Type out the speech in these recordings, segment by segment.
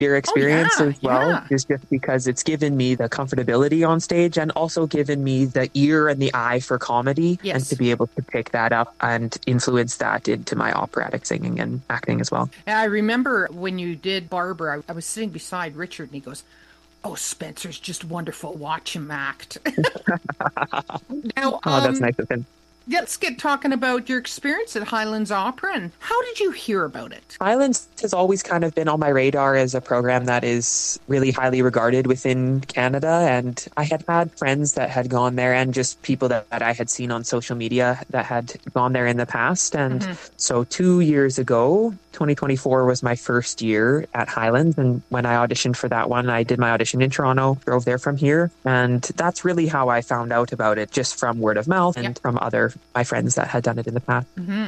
your experience yeah, as well, yeah. is just because it's given me the comfortability on stage and also given me the ear and the eye for comedy, and to Yes. be able to pick that up and influence that into my operatic singing and acting as well. And I remember when you did Barbara, I was sitting beside Richard and he goes, "Oh, Spencer's just wonderful. Watch him act." Now, Oh, that's nice of him. let's get talking about your experience at Highlands Opera and how did you hear about it? Highlands has always kind of been on my radar as a program that is really highly regarded within Canada. And I had friends that had gone there and just people that I had seen on social media that had gone there in the past. And so 2 years ago, 2024 was my first year at Highlands. And when I auditioned for that one, I did my audition in Toronto, drove there from here. And that's really how I found out about it, just from word of mouth and from my friends that had done it in the past.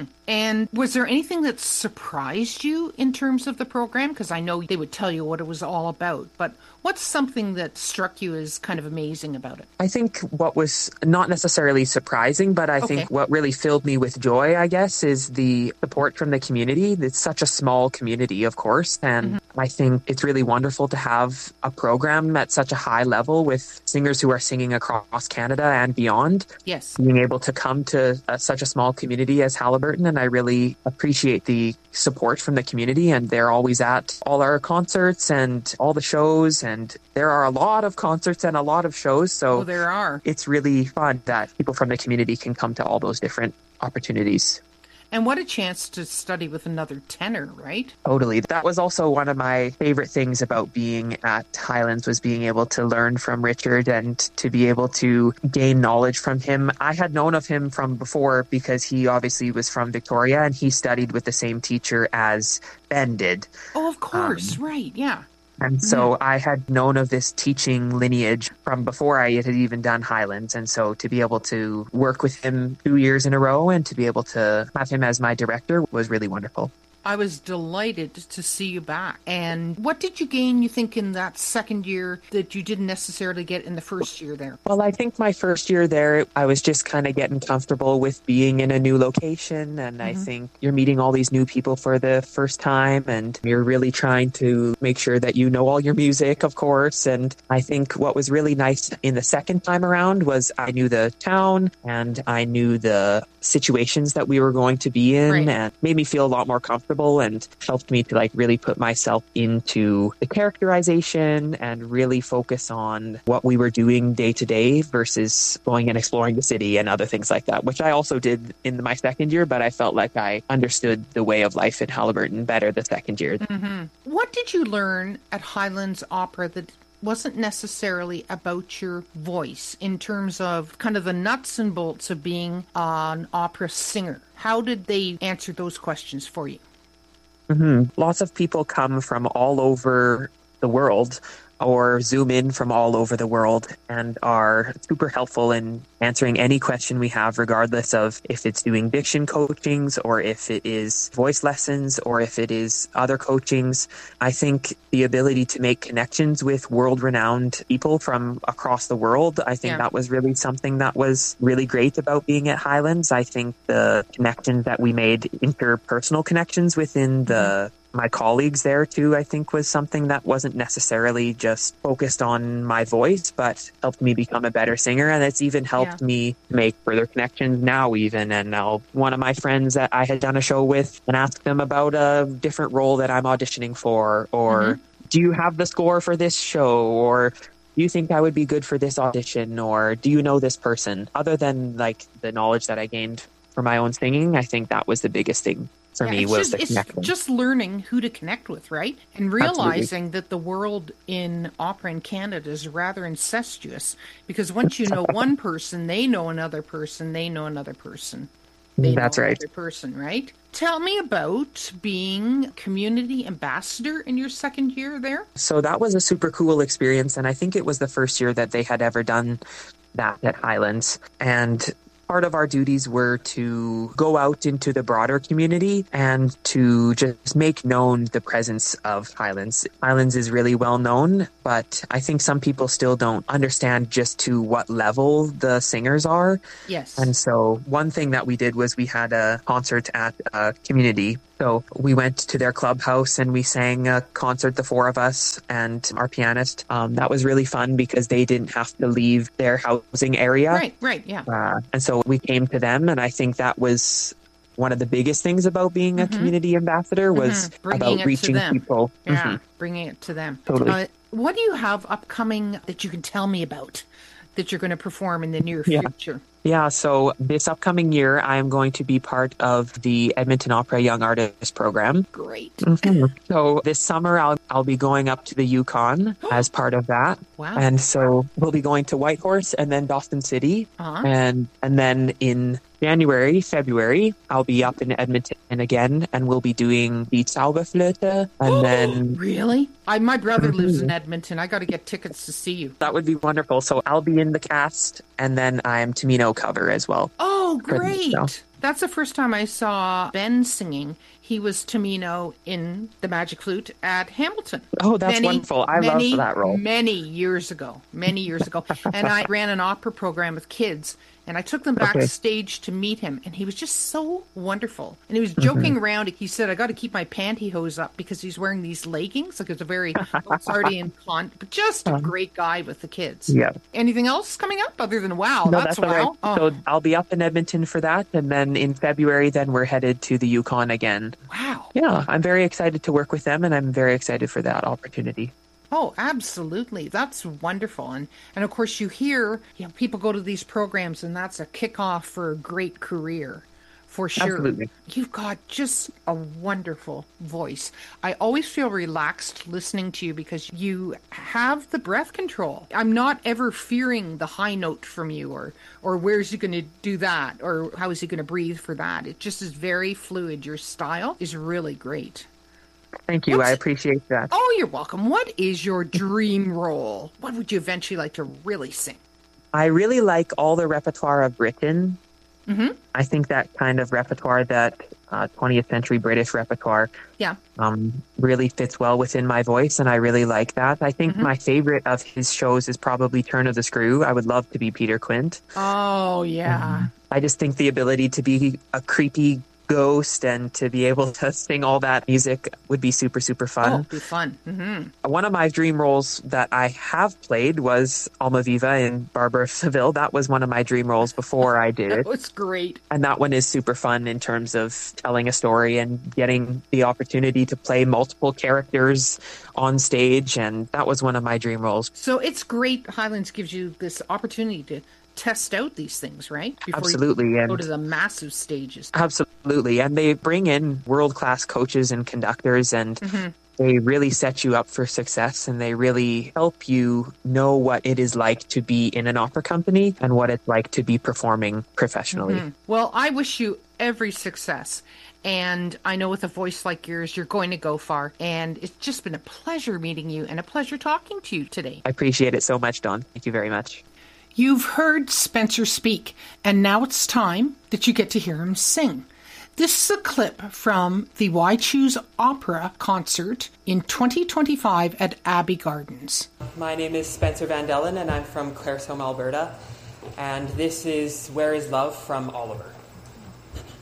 And was there anything that surprised you in terms of the program? Because I know they would tell you what it was all about, but what's something that struck you as kind of amazing about it? I think what was not necessarily surprising, but I think what really filled me with joy, I guess, is the support from the community. It's such a small community, of course, and I think it's really wonderful to have a program at such a high level with singers who are singing across Canada and beyond. Yes. Being able to come to such a small community as Halliburton, and I really appreciate the support from the community, and they're always at all our concerts and all the shows, and there are a lot of concerts and a lot of shows, so there are. It's really fun that people from the community can come to all those different opportunities. And what a chance to study with another tenor, right? Totally. That was also one of my favorite things about being at Highlands, was being able to learn from Richard and to be able to gain knowledge from him. I had known of him from before because he obviously was from Victoria and he studied with the same teacher as Ben did. Oh, of course. Right. Yeah. And so I had known of this teaching lineage from before I had even done Highlands. And so to be able to work with him 2 years in a row and to be able to have him as my director was really wonderful. I was delighted to see you back. And what did you gain, you think, in that second year that you didn't necessarily get in the first year there? Well, I think my first year there, I was just kind of getting comfortable with being in a new location. And I think you're meeting all these new people for the first time, and you're really trying to make sure that you know all your music, of course. And I think what was really nice in the second time around was I knew the town and I knew the situations that we were going to be in, and made me feel a lot more comfortable and helped me to really put myself into the characterization and really focus on what we were doing day to day versus going and exploring the city and other things like that, which I also did in my second year, but I felt like I understood the way of life in Halliburton better the second year. What did you learn at Highlands Opera that wasn't necessarily about your voice in terms of kind of the nuts and bolts of being an opera singer? How did they answer those questions for you? Lots of people come from all over the world or zoom in from all over the world and are super helpful in answering any question we have, regardless of if it's doing diction coachings or if it is voice lessons or if it is other coachings. I think the ability to make connections with world-renowned people from across the world, I think that was really something that was really great about being at Highlands. I think the connections that we made, interpersonal connections within my colleagues there too, I think was something that wasn't necessarily just focused on my voice, but helped me become a better singer. And it's even helped me make further connections now even. And now one of my friends that I had done a show with and asked them about a different role that I'm auditioning for, or do you have the score for this show? Or do you think I would be good for this audition? Or do you know this person? Other than the knowledge that I gained for my own singing, I think that was the biggest thing for me, was the connection. It's just learning who to connect with, right? And realizing that the world in opera in Canada is rather incestuous, because once you know one person, they know another person, they know another person. That's right. Another person, right? Tell me about being community ambassador in your second year there. So that was a super cool experience, and I think it was the first year that they had ever done that at Highlands. And part of our duties were to go out into the broader community and to just make known the presence of Highlands. Highlands is really well known, but I think some people still don't understand just to what level the singers are. Yes. And so one thing that we did was we had a concert at a community So we went to their clubhouse and we sang a concert, the four of us and our pianist. That was really fun because they didn't have to leave their housing area. Right, yeah. And so we came to them, and I think that was one of the biggest things about being a community ambassador was about reaching people. Yeah, bringing it to them. Totally. What do you have upcoming that you can tell me about that you're going to perform in the near future? Yeah, so this upcoming year, I am going to be part of the Edmonton Opera Young Artist Program. Great. So this summer, I'll be going up to the Yukon as part of that. Wow. And so we'll be going to Whitehorse and then Dawson City. And then in January, February, I'll be up in Edmonton again, and we'll be doing the Zauberflöte. And then... Really? My brother lives in Edmonton. I got to get tickets to see you. That would be wonderful. So I'll be in the cast, and then I'm Tamino cover as well. Oh, great. That's the first time I saw Ben singing. He was Tamino in The Magic Flute at Hamilton. Oh, that's wonderful. I love that role. Many years ago. And I ran an opera program with kids, and I took them backstage to meet him, and he was just so wonderful. And he was joking around. He said, I got to keep my pantyhose up because he's wearing these leggings. Like, it's a very Mozartian but just a great guy with the kids. Yeah. Anything else coming up other than wow? No, that's wow. Right. Oh. So I'll be up in Edmonton for that, and then in February, then we're headed to the Yukon again. Wow. Yeah, I'm very excited to work with them, and I'm very excited for that opportunity. Oh, absolutely. That's wonderful. And of course, you hear people go to these programs, and that's a kickoff for a great career. For sure. Absolutely. You've got just a wonderful voice. I always feel relaxed listening to you because you have the breath control. I'm not ever fearing the high note from you or where's he going to do that or how is he going to breathe for that. It just is very fluid. Your style is really great. Thank you. I appreciate that. Oh, you're welcome. What is your dream role? What would you eventually like to really sing? I really like all the repertoire of Britain. I think that kind of repertoire, that 20th century British repertoire, really fits well within my voice, and I really like that. I think my favorite of his shows is probably Turn of the Screw. I would love to be Peter Quint. Oh, yeah. I just think the ability to be a creepy ghost and to be able to sing all that music would be super, super fun. Oh, it'd be fun. One of my dream roles that I have played was Almaviva in Barber of Seville. That was one of my dream roles before I did it. That was great. And that one is super fun in terms of telling a story and getting the opportunity to play multiple characters on stage. And that was one of my dream roles. So it's great. Highlands gives you this opportunity to test out these things, right? Before Absolutely. You go to the massive stages. Absolutely. And they bring in world-class coaches and conductors, and they really set you up for success, and they really help you know what it is like to be in an opera company and what it's like to be performing professionally. Well, I wish you every success. And I know with a voice like yours, you're going to go far. And it's just been a pleasure meeting you and a pleasure talking to you today. I appreciate it so much, Dawn. Thank you very much. You've heard Spencer speak, and now it's time that you get to hear him sing. This is a clip from the Why Choose Opera concert in 2025 at Abbey Gardens. My name is Spencer Van Dellen, and I'm from Claresholm, Alberta. And this is Where is Love from Oliver.